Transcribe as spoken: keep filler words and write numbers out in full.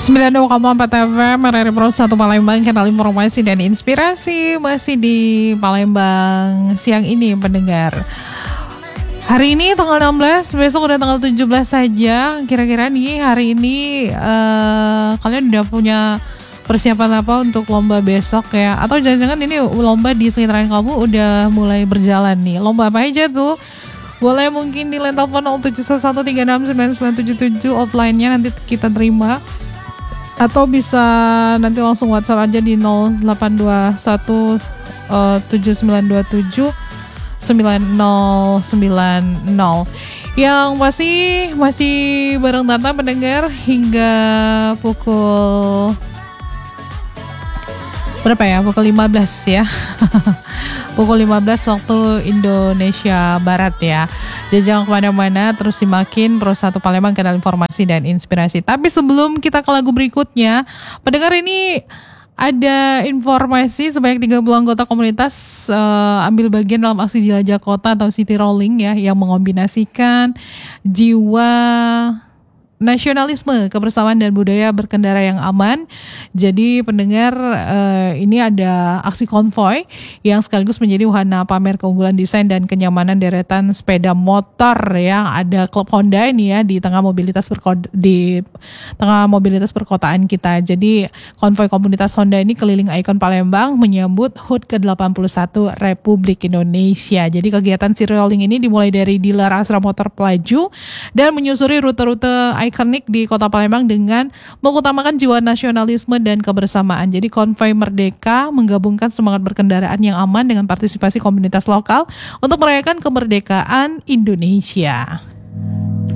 sembilan puluh dua koma empat F M R R I Pro satu Palembang, kanal informasi dan inspirasi masih di Palembang siang ini pendengar. Hari ini tanggal enam belas, besok udah tanggal tujuh belas saja. Kira-kira nih hari ini uh, kalian udah punya persiapan apa untuk lomba besok ya? Atau jangan-jangan ini lomba di sekitaran kamu udah mulai berjalan nih. Lomba apa aja tuh? Boleh mungkin di line telepon nol tujuh satu tiga enam sembilan sembilan tujuh tujuh, offline-nya nanti kita terima. Atau bisa nanti langsung WhatsApp aja di nol delapan dua satu tujuh sembilan dua tujuh sembilan nol sembilan nol. Yang pasti masih bareng Tata pendengar hingga pukul berapa ya? Pukul lima belas ya. Pukul lima belas waktu Indonesia Barat ya. Jangan kemana-mana, terus simakin Pro satu Palembang, kanal informasi dan inspirasi. Tapi sebelum kita ke lagu berikutnya, pendengar, ini ada informasi sebanyak tiga puluh anggota komunitas uh, ambil bagian dalam aksi jelajah kota atau city rolling ya, yang mengombinasikan jiwa nasionalisme, kebersamaan dan budaya berkendara yang aman. Jadi pendengar, uh, ini ada aksi konvoy yang sekaligus menjadi wahana pamer keunggulan desain dan kenyamanan deretan sepeda motor ya. Ada klub Honda ini ya di tengah mobilitas berko- di tengah mobilitas perkotaan kita. Jadi konvoy komunitas Honda ini keliling ikon Palembang menyambut H U T ke delapan puluh satu Republik Indonesia. Jadi kegiatan city rolling ini dimulai dari dealer Astra Motor Pelaju dan menyusuri rute-rute ikonik di Kota Palembang dengan mengutamakan jiwa nasionalisme dan kebersamaan. Jadi konvoy Merdeka menggabungkan semangat berkendaraan yang aman dengan partisipasi komunitas lokal untuk merayakan kemerdekaan Indonesia.